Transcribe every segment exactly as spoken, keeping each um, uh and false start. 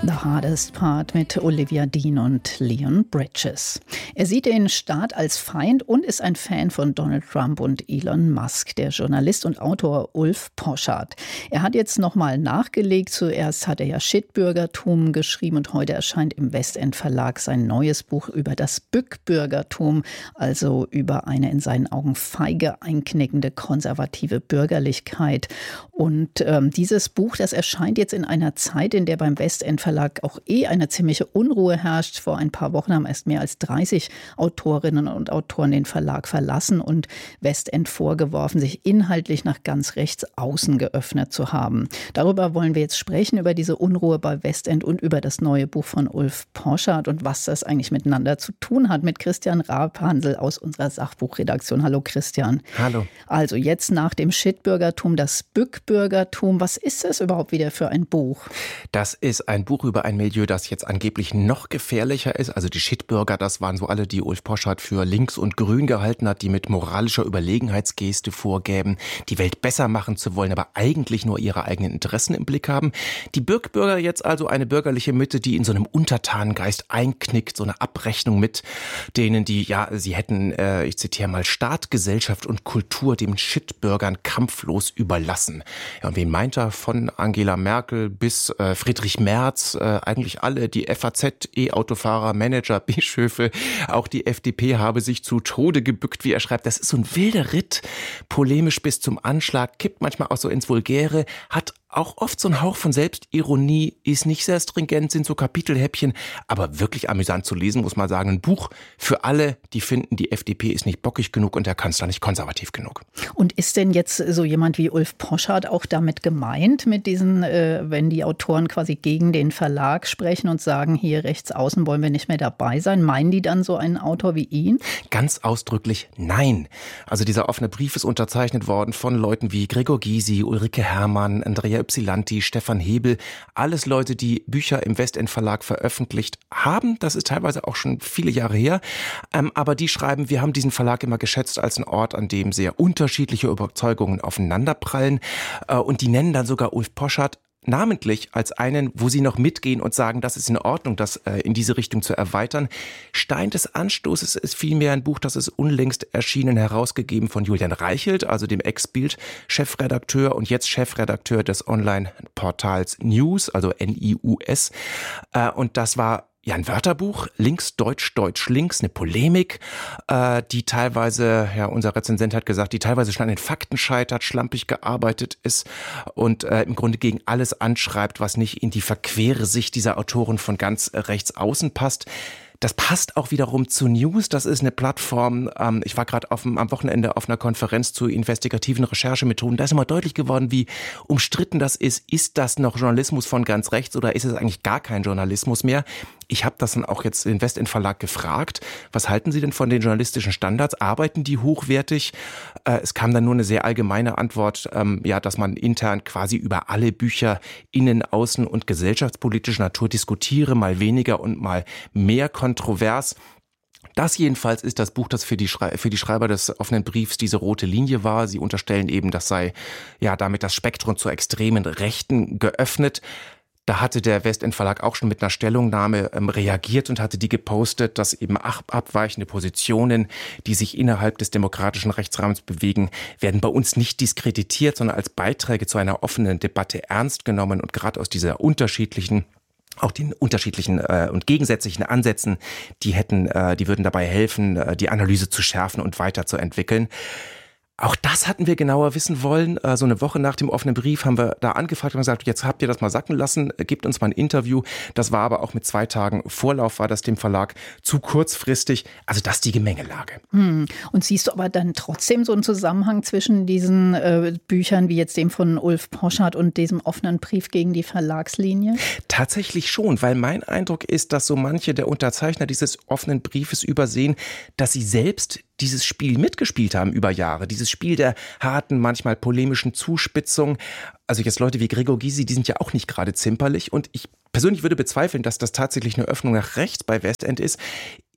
The Hardest Part mit Olivia Dean und Leon Bridges. Er sieht den Staat als Feind und ist ein Fan von Donald Trump und Elon Musk. Der Journalist und Autor Ulf Poschardt. Er hat jetzt nochmal nachgelegt. Zuerst hat er ja Shitbürgertum geschrieben und heute erscheint im Westend Verlag sein neues Buch über das Bückbürgertum, also über eine in seinen Augen feige, einknickende, konservative Bürgerlichkeit. Und ähm, dieses Buch, das erscheint jetzt in einer Zeit, in der beim Westend Verlag auch eh eine ziemliche Unruhe herrscht. Vor ein paar Wochen haben erst mehr als dreißig Autorinnen und Autoren den Verlag verlassen und Westend vorgeworfen, sich inhaltlich nach ganz rechts außen geöffnet zu haben. Darüber wollen wir jetzt sprechen, über diese Unruhe bei Westend und über das neue Buch von Ulf Poschardt und was das eigentlich miteinander zu tun hat, mit Christian Rabhandl aus unserer Sachbuchredaktion. Hallo Christian. Hallo. Also jetzt nach dem Shitbürgertum, das Bückbürgertum. Was ist das überhaupt wieder für ein Buch? Das ist ein Buch über ein Milieu, das jetzt angeblich noch gefährlicher ist. Also die Shitbürger, das waren so alle, die Ulf Poschardt für links und grün gehalten hat, die mit moralischer Überlegenheitsgeste vorgäben, die Welt besser machen zu wollen, aber eigentlich nur ihre eigenen Interessen im Blick haben. Die Bückbürger jetzt also eine bürgerliche Mitte, die in so einem Untertanengeist einknickt, so eine Abrechnung mit denen, die, ja, sie hätten, äh, ich zitiere mal, Staat, Gesellschaft und Kultur den Shitbürgern kampflos überlassen. Ja, und wen meint er? Von Angela Merkel bis äh, Friedrich Merz, äh, eigentlich alle, die F A Z, E-Autofahrer, Manager, Bischöfe, auch die F D P habe sich zu Tode gebückt, wie er schreibt. Das ist so ein wilder Ritt, polemisch bis zum Anschlag, kippt manchmal auch so ins Vulgäre, hat auch oft so ein Hauch von Selbstironie, ist nicht sehr stringent, sind so Kapitelhäppchen, aber wirklich amüsant zu lesen, muss man sagen. Ein Buch für alle, die finden, die F D P ist nicht bockig genug und der Kanzler nicht konservativ genug. Und ist denn jetzt so jemand wie Ulf Poschardt auch damit gemeint, mit diesen, äh, wenn die Autoren quasi gegen den Verlag sprechen und sagen, hier rechts außen wollen wir nicht mehr dabei sein? Meinen die dann so einen Autor wie ihn? Ganz ausdrücklich nein. Also dieser offene Brief ist unterzeichnet worden von Leuten wie Gregor Gysi, Ulrike Herrmann, Andrea Ypsilanti, Stefan Hebel, alles Leute, die Bücher im Westend Verlag veröffentlicht haben. Das ist teilweise auch schon viele Jahre her. Ähm, aber die schreiben, wir haben diesen Verlag immer geschätzt als einen Ort, an dem sehr unterschiedliche Überzeugungen aufeinanderprallen. Äh, und die nennen dann sogar Ulf Poschardt namentlich als einen, wo sie noch mitgehen und sagen, das ist in Ordnung, das äh, in diese Richtung zu erweitern. Stein des Anstoßes ist vielmehr ein Buch, das ist unlängst erschienen, herausgegeben von Julian Reichelt, also dem Ex-Bild-Chefredakteur und jetzt Chefredakteur des Online-Portals News, also N I U S. Äh, und das war ja, ein Wörterbuch, links, deutsch, deutsch, links, eine Polemik, äh, die teilweise, ja, unser Rezensent hat gesagt, die teilweise schon an den Fakten scheitert, schlampig gearbeitet ist und äh, im Grunde gegen alles anschreibt, was nicht in die verquere Sicht dieser Autoren von ganz äh, rechts außen passt. Das passt auch wiederum zu News. Das ist eine Plattform. Ähm, ich war gerade am Wochenende auf einer Konferenz zu investigativen Recherchemethoden. Da ist immer deutlich geworden, wie umstritten das ist. Ist das noch Journalismus von ganz rechts oder ist es eigentlich gar kein Journalismus mehr? Ich habe das dann auch jetzt den Westend Verlag gefragt. Was halten Sie denn von den journalistischen Standards? Arbeiten die hochwertig? Äh, es kam dann nur eine sehr allgemeine Antwort, ähm, ja, dass man intern quasi über alle Bücher innen-, außen- und gesellschaftspolitischer Natur diskutiere, mal weniger und mal mehr kontrovers. Das jedenfalls ist das Buch, das für die, Schrei- für die Schreiber des offenen Briefs diese rote Linie war. Sie unterstellen eben, das sei ja damit das Spektrum zur extremen Rechten geöffnet. Da hatte der Westend Verlag auch schon mit einer Stellungnahme ähm, reagiert und hatte die gepostet, dass eben ab- abweichende Positionen, die sich innerhalb des demokratischen Rechtsrahmens bewegen, werden bei uns nicht diskreditiert, sondern als Beiträge zu einer offenen Debatte ernst genommen und gerade aus dieser unterschiedlichen auch den unterschiedlichen äh, und gegensätzlichen Ansätzen, die hätten, äh, die würden dabei helfen, äh, die Analyse zu schärfen und weiterzuentwickeln. Auch das hatten wir genauer wissen wollen. So eine Woche nach dem offenen Brief haben wir da angefragt und gesagt, jetzt habt ihr das mal sacken lassen, gebt uns mal ein Interview. Das war aber auch mit zwei Tagen Vorlauf, war das dem Verlag zu kurzfristig. Also das ist die Gemengelage. Hm. Und siehst du aber dann trotzdem so einen Zusammenhang zwischen diesen äh, Büchern, wie jetzt dem von Ulf Poschardt und diesem offenen Brief gegen die Verlagslinie? Tatsächlich schon, weil mein Eindruck ist, dass so manche der Unterzeichner dieses offenen Briefes übersehen, dass sie selbst dieses Spiel mitgespielt haben über Jahre. Dieses Spiel der harten, manchmal polemischen Zuspitzung. Also jetzt Leute wie Gregor Gysi, die sind ja auch nicht gerade zimperlich. Und ich persönlich würde bezweifeln, dass das tatsächlich eine Öffnung nach rechts bei Westend ist. Ich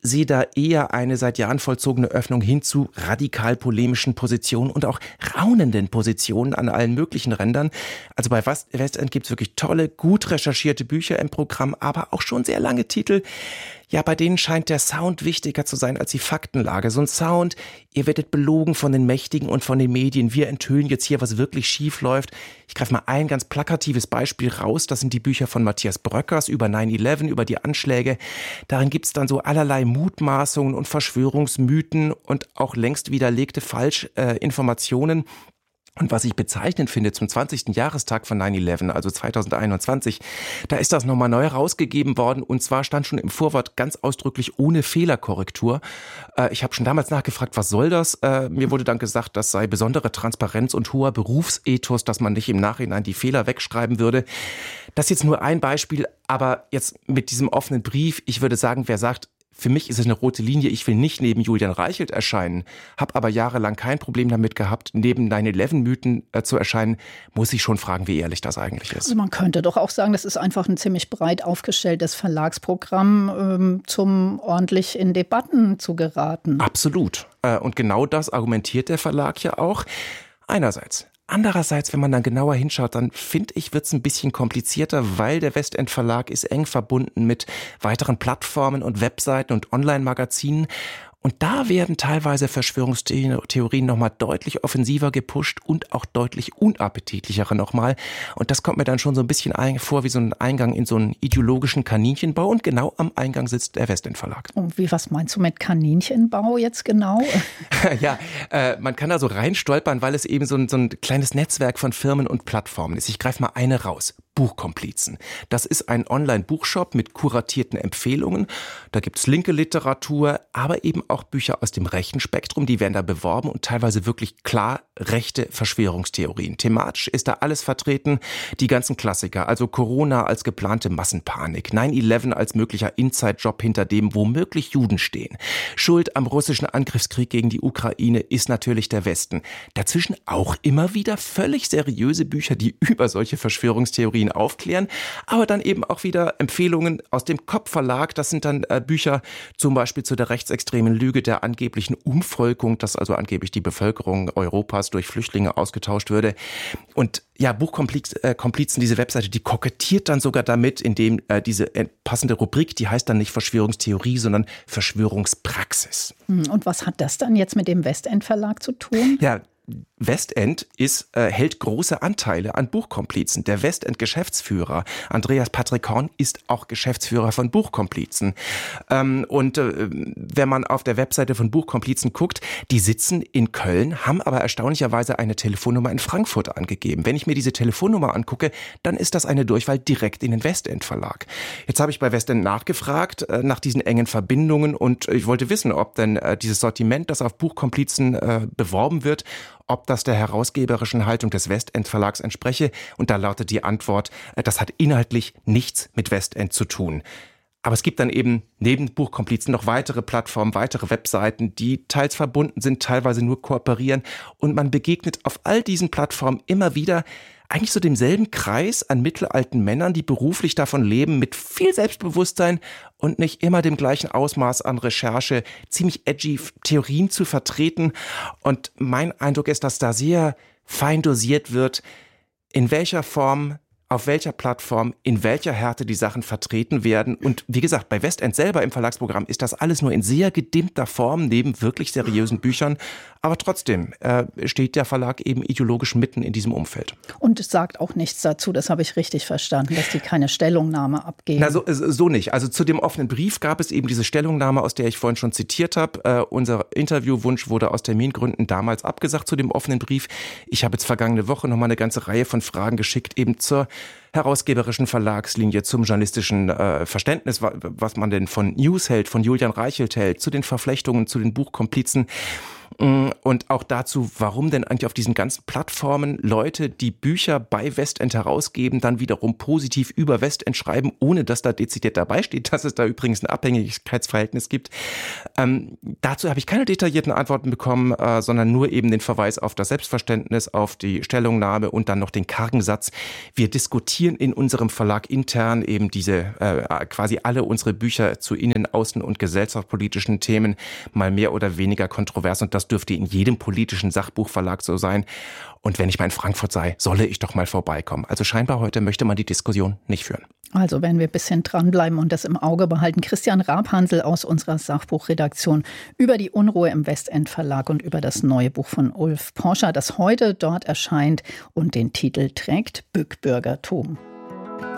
sehe da eher eine seit Jahren vollzogene Öffnung hin zu radikal polemischen Positionen und auch raunenden Positionen an allen möglichen Rändern. Also bei Westend gibt es wirklich tolle, gut recherchierte Bücher im Programm, aber auch schon sehr lange Titel. Ja, bei denen scheint der Sound wichtiger zu sein als die Faktenlage. So ein Sound, ihr werdet belogen von den Mächtigen und von den Medien. Wir enthüllen jetzt hier, was wirklich schief läuft. Ich greife mal ein ganz plakatives Beispiel raus. Das sind die Bücher von Matthias Bröckers über neun elf, über die Anschläge. Darin gibt es dann so allerlei Mutmaßungen und Verschwörungsmythen und auch längst widerlegte Falschinformationen. Und was ich bezeichnend finde, zum zwanzigsten Jahrestag von neun elf, also zweitausendeinundzwanzig, da ist das nochmal neu rausgegeben worden. Und zwar stand schon im Vorwort ganz ausdrücklich ohne Fehlerkorrektur. Äh, ich habe schon damals nachgefragt, was soll das? Äh, mir wurde dann gesagt, das sei besondere Transparenz und hoher Berufsethos, dass man nicht im Nachhinein die Fehler wegschreiben würde. Das ist jetzt nur ein Beispiel, aber jetzt mit diesem offenen Brief, ich würde sagen, wer sagt, für mich ist es eine rote Linie, ich will nicht neben Julian Reichelt erscheinen, habe aber jahrelang kein Problem damit gehabt, neben neun elf Mythen äh, zu erscheinen, muss ich schon fragen, wie ehrlich das eigentlich ist. Also man könnte doch auch sagen, das ist einfach ein ziemlich breit aufgestelltes Verlagsprogramm, ähm, zum ordentlich in Debatten zu geraten. Absolut. Äh, und genau das argumentiert der Verlag ja auch. Einerseits. Andererseits, wenn man dann genauer hinschaut, dann finde ich, wird es ein bisschen komplizierter, weil der Westend Verlag ist eng verbunden mit weiteren Plattformen und Webseiten und Online-Magazinen. Und da werden teilweise Verschwörungstheorien nochmal deutlich offensiver gepusht und auch deutlich unappetitlichere nochmal. Und das kommt mir dann schon so ein bisschen vor wie so ein Eingang in so einen ideologischen Kaninchenbau. Und genau am Eingang sitzt der Westend Verlag. Und wie, was meinst du mit Kaninchenbau jetzt genau? Ja, äh, man kann da so reinstolpern, weil es eben so ein, so ein kleines Netzwerk von Firmen und Plattformen ist. Ich greife mal eine raus. Buchkomplizen. Das ist ein Online-Buchshop mit kuratierten Empfehlungen. Da gibt's linke Literatur, aber eben auch Bücher aus dem rechten Spektrum. Die werden da beworben und teilweise wirklich klar rechte Verschwörungstheorien. Thematisch ist da alles vertreten. Die ganzen Klassiker, also Corona als geplante Massenpanik, neun elf als möglicher Inside-Job, hinter dem womöglich Juden stehen. Schuld am russischen Angriffskrieg gegen die Ukraine ist natürlich der Westen. Dazwischen auch immer wieder völlig seriöse Bücher, die über solche Verschwörungstheorien aufklären, aber dann eben auch wieder Empfehlungen aus dem Kopp Verlag. Das sind dann äh, Bücher zum Beispiel zu der rechtsextremen Lüge der angeblichen Umvolkung, dass also angeblich die Bevölkerung Europas durch Flüchtlinge ausgetauscht würde. Und ja, Buchkomplizen, äh, Komplizen, diese Webseite, die kokettiert dann sogar damit, indem äh, diese äh, passende Rubrik, die heißt dann nicht Verschwörungstheorie, sondern Verschwörungspraxis. Und was hat das dann jetzt mit dem Westend Verlag zu tun? Ja, Westend ist, äh, hält große Anteile an Buchkomplizen. Der Westend-Geschäftsführer Andreas Patrick Horn ist auch Geschäftsführer von Buchkomplizen. Ähm, und äh, wenn man auf der Webseite von Buchkomplizen guckt, die sitzen in Köln, haben aber erstaunlicherweise eine Telefonnummer in Frankfurt angegeben. Wenn ich mir diese Telefonnummer angucke, dann ist das eine Durchwahl direkt in den Westend Verlag. Jetzt habe ich bei Westend nachgefragt äh, nach diesen engen Verbindungen und ich wollte wissen, ob denn äh, dieses Sortiment, das auf Buchkomplizen äh, beworben wird, ob das der herausgeberischen Haltung des Westend Verlags entspreche. Und da lautet die Antwort, das hat inhaltlich nichts mit Westend zu tun. Aber es gibt dann eben neben Buchkomplizen noch weitere Plattformen, weitere Webseiten, die teils verbunden sind, teilweise nur kooperieren. Und man begegnet auf all diesen Plattformen immer wieder eigentlich so demselben Kreis an mittelalten Männern, die beruflich davon leben, mit viel Selbstbewusstsein und nicht immer dem gleichen Ausmaß an Recherche ziemlich edgy Theorien zu vertreten. Und mein Eindruck ist, dass da sehr fein dosiert wird, in welcher Form, auf welcher Plattform, in welcher Härte die Sachen vertreten werden. Und wie gesagt, bei Westend selber im Verlagsprogramm ist das alles nur in sehr gedimmter Form, neben wirklich seriösen Büchern. Aber trotzdem äh, steht der Verlag eben ideologisch mitten in diesem Umfeld. Und es sagt auch nichts dazu, das habe ich richtig verstanden, dass die keine Stellungnahme abgeben. Na, so, so nicht. Also zu dem offenen Brief gab es eben diese Stellungnahme, aus der ich vorhin schon zitiert habe. Äh, unser Interviewwunsch wurde aus Termingründen damals abgesagt zu dem offenen Brief. Ich habe jetzt vergangene Woche nochmal eine ganze Reihe von Fragen geschickt, eben zur herausgeberischen Verlagslinie, zum journalistischen äh, Verständnis, was man denn von News hält, von Julian Reichelt hält, zu den Verflechtungen, zu den Buchkomplizen. Und auch dazu, warum denn eigentlich auf diesen ganzen Plattformen Leute, die Bücher bei Westend herausgeben, dann wiederum positiv über Westend schreiben, ohne dass da dezidiert dabei steht, dass es da übrigens ein Abhängigkeitsverhältnis gibt. Ähm, dazu habe ich keine detaillierten Antworten bekommen, äh, sondern nur eben den Verweis auf das Selbstverständnis, auf die Stellungnahme und dann noch den kargen Satz. Wir diskutieren in unserem Verlag intern eben diese, äh, quasi alle unsere Bücher zu innen-, außen- und gesellschaftspolitischen Themen, mal mehr oder weniger kontrovers, und das dürfte in jedem politischen Sachbuchverlag so sein. Und wenn ich mal in Frankfurt sei, solle ich doch mal vorbeikommen. Also scheinbar heute möchte man die Diskussion nicht führen. Also werden wir ein bisschen dranbleiben und das im Auge behalten. Christian Rabhansel aus unserer Sachbuchredaktion über die Unruhe im Westend Verlag und über das neue Buch von Ulf Poschardt, das heute dort erscheint und den Titel trägt Bückbürgertum.